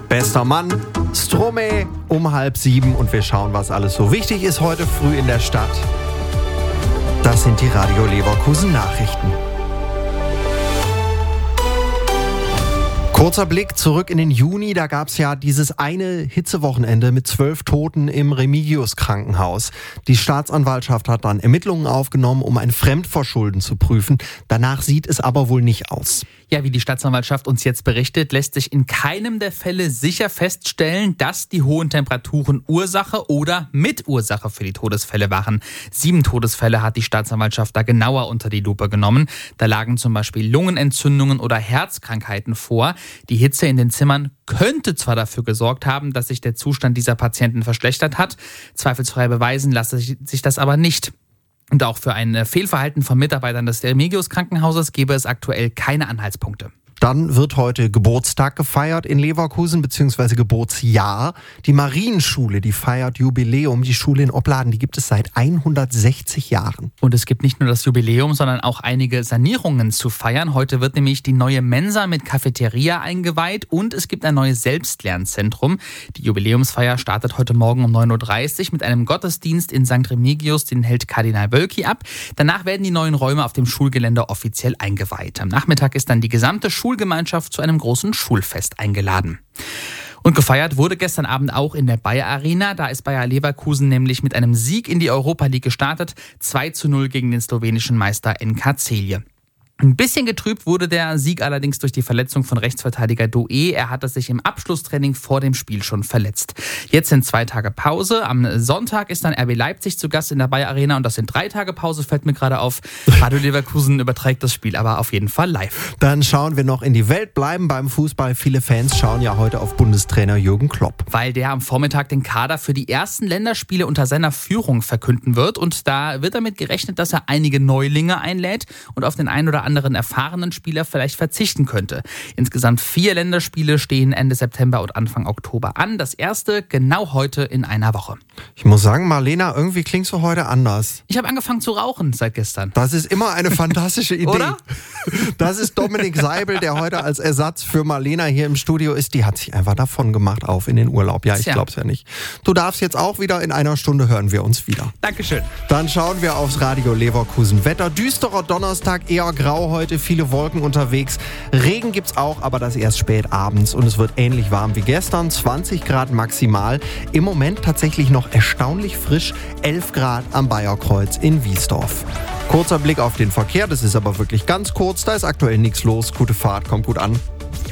Bester Mann, Stromae um 6:30 und wir schauen, was alles so wichtig ist heute früh in der Stadt. Das sind die Radio Leverkusen Nachrichten. Kurzer Blick zurück in den Juni, da gab es ja dieses eine Hitzewochenende mit 12 Toten im Remigius-Krankenhaus. Die Staatsanwaltschaft hat dann Ermittlungen aufgenommen, um ein Fremdverschulden zu prüfen. Danach sieht es aber wohl nicht aus. Ja, wie die Staatsanwaltschaft uns jetzt berichtet, lässt sich in keinem der Fälle sicher feststellen, dass die hohen Temperaturen Ursache oder Mitursache für die Todesfälle waren. 7 Todesfälle hat die Staatsanwaltschaft da genauer unter die Lupe genommen. Da lagen zum Beispiel Lungenentzündungen oder Herzkrankheiten vor. Die Hitze in den Zimmern könnte zwar dafür gesorgt haben, dass sich der Zustand dieser Patienten verschlechtert hat. Zweifelsfrei beweisen lasse sich das aber nicht. Und auch für ein Fehlverhalten von Mitarbeitern des Remigius-Krankenhauses gäbe es aktuell keine Anhaltspunkte. Dann wird heute Geburtstag gefeiert in Leverkusen, beziehungsweise Geburtsjahr. Die Marienschule, die feiert Jubiläum. Die Schule in Opladen, die gibt es seit 160 Jahren. Und es gibt nicht nur das Jubiläum, sondern auch einige Sanierungen zu feiern. Heute wird nämlich die neue Mensa mit Cafeteria eingeweiht und es gibt ein neues Selbstlernzentrum. Die Jubiläumsfeier startet heute Morgen um 9:30 Uhr mit einem Gottesdienst in St. Remigius, den hält Kardinal Wölki ab. Danach werden die neuen Räume auf dem Schulgelände offiziell eingeweiht. Am Nachmittag ist dann die gesamte Schulgemeinschaft zu einem großen Schulfest eingeladen. Und gefeiert wurde gestern Abend auch in der Bayer Arena. Da ist Bayer Leverkusen nämlich mit einem Sieg in die Europa League gestartet. 2:0 gegen den slowenischen Meister NK Celje. Ein bisschen getrübt wurde der Sieg allerdings durch die Verletzung von Rechtsverteidiger Doué. Er hatte sich im Abschlusstraining vor dem Spiel schon verletzt. Jetzt sind 2 Tage Pause. Am Sonntag ist dann RB Leipzig zu Gast in der Bayer Arena und das sind 3 Tage Pause, fällt mir gerade auf. Radio Leverkusen überträgt das Spiel aber auf jeden Fall live. Dann schauen wir noch in die Welt, bleiben beim Fußball. Viele Fans schauen ja heute auf Bundestrainer Jürgen Klopp. Weil der am Vormittag den Kader für die ersten Länderspiele unter seiner Führung verkünden wird und da wird damit gerechnet, dass er einige Neulinge einlädt und auf den einen oder anderen erfahrenen Spieler vielleicht verzichten könnte. Insgesamt 4 Länderspiele stehen Ende September und Anfang Oktober an. Das erste genau heute in einer Woche. Ich muss sagen, Marlena, irgendwie klingst du heute anders. Ich habe angefangen zu rauchen seit gestern. Das ist immer eine fantastische Idee. Oder? Das ist Dominik Seibel, der heute als Ersatz für Marlena hier im Studio ist. Die hat sich einfach davon gemacht auf in den Urlaub. Ja, ich glaub's ja nicht. Du darfst jetzt auch wieder, in einer Stunde hören wir uns wieder. Dankeschön. Dann schauen wir aufs Radio Leverkusen. Wetter, düsterer Donnerstag, eher grau heute, viele Wolken unterwegs. Regen gibt's auch, aber das erst spät abends und es wird ähnlich warm wie gestern, 20 Grad maximal. Im Moment tatsächlich noch erstaunlich frisch, 11 Grad am Bayerkreuz in Wiesdorf. Kurzer Blick auf den Verkehr, das ist aber wirklich ganz kurz, da ist aktuell nichts los. Gute Fahrt, kommt gut an.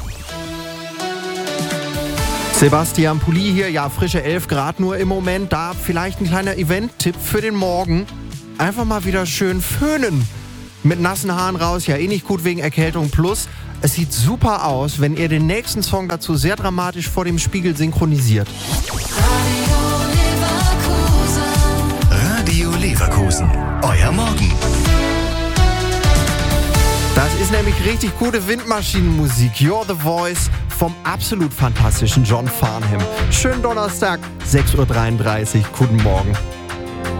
Sebastian Pulli hier, ja, frische 11 Grad nur im Moment. Da vielleicht ein kleiner Event-Tipp für den Morgen. Einfach mal wieder schön föhnen. Mit nassen Haaren raus, ja eh nicht gut wegen Erkältung. Plus, es sieht super aus, wenn ihr den nächsten Song dazu sehr dramatisch vor dem Spiegel synchronisiert. Radio Leverkusen, euer Morgen. Das ist nämlich richtig gute Windmaschinenmusik. You're the Voice vom absolut fantastischen John Farnham. Schönen Donnerstag, 6:33 Uhr. Guten Morgen.